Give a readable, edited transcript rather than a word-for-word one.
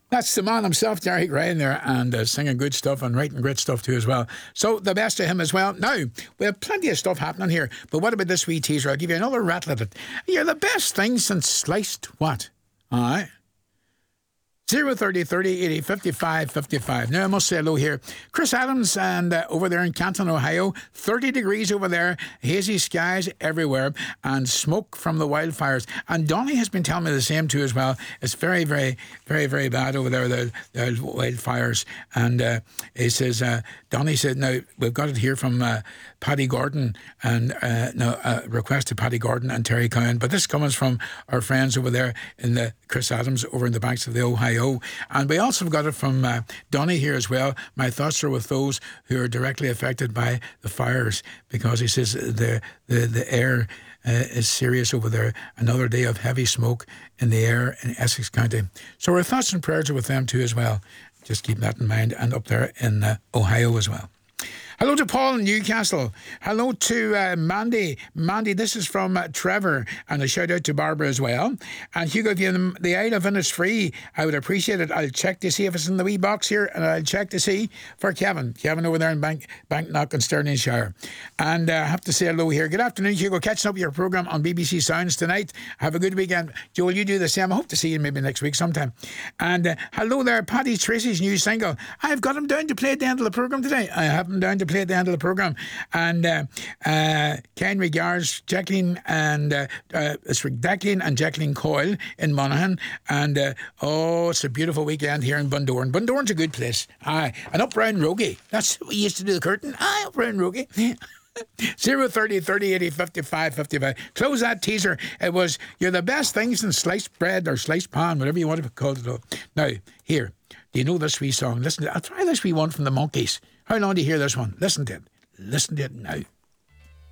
That's the man himself, Derek Ryan there, and singing good stuff and writing great stuff too as well. So the best of him as well. Now, we have plenty of stuff happening here, but what about this wee teaser? I'll give you another rattle at it. You're the best thing since sliced what? All right. 030 30 80 55 55. Now, I must say hello here. Chris Adams, and over there in Canton, Ohio, 30 degrees over there, hazy skies everywhere, and smoke from the wildfires. And Donnie has been telling me the same too as well. It's very, very, very, very bad over there, the wildfires. And he says, Donnie said, now, we've got it here from Paddy Gordon, and request to Paddy Gordon and Terry Cowan. But this comes from our friends over there in the Chris Adams over in the banks of the Ohio. And we also got it from Donnie here as well. My thoughts are with those who are directly affected by the fires, because he says the air is serious over there. Another day of heavy smoke in the air in Essex County. So our thoughts and prayers are with them too as well. Just keep that in mind, and up there in Ohio as well. Hello to Paul in Newcastle. Hello to Mandy. Mandy, this is from Trevor, and a shout out to Barbara as well. And Hugo, if you the Isle of Innisfree, I would appreciate it. I'll check to see if it's in the wee box here, and I'll check to see for Kevin over there in Banknock in Stirlingshire. And I have to say hello here. Good afternoon, Hugo. Catching up with your programme on BBC Sounds tonight. Have a good weekend. Joel, you do the same. I hope to see you maybe next week sometime. And hello there, Paddy Tracy's new single. I've got him down to play at the end of the programme today. I have him down to play at the end of the programme. And kind regards, Jacqueline and Declan and Jacqueline Coyle in Monaghan. And it's a beautiful weekend here in Bundoran. Bundoran's a good place. Aye, and up round Rogie. That's we used to do the curtain. Aye, up round Rogie. 030 30 80 55 55. Close that teaser. It was you're the best thing since sliced bread or sliced pan, whatever you want to call it. Now, here, do you know this wee song? Listen to it. I'll try this wee one from the Monkees. How long do you hear this one? Listen to it. Listen to it now.